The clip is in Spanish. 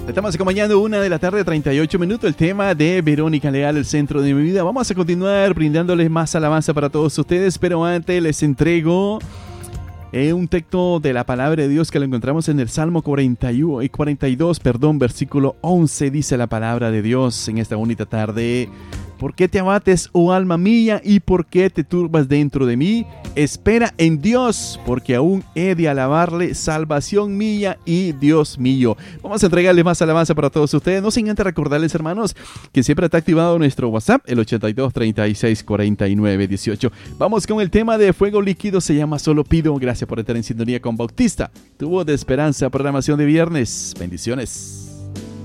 Estamos acompañando 1:38 el tema de Verónica Leal, el centro de mi vida. Vamos a continuar brindándoles más alabanza para todos ustedes, pero antes les entrego un texto de la palabra de Dios que lo encontramos en el Salmo 42, versículo 11. Dice la palabra de Dios en esta bonita tarde: ¿por qué te abates, oh alma mía, y por qué te turbas dentro de mí? Espera en Dios, porque aún he de alabarle, salvación mía y Dios mío. Vamos a entregarle más alabanza para todos ustedes. No sin antes recordarles, hermanos, que siempre está activado nuestro WhatsApp, el 82 36 49 18. Vamos con el tema de Fuego Líquido, se llama Solo Pido. Gracias por estar en sintonía con Bautista, tu voz de esperanza, programación de viernes. Bendiciones.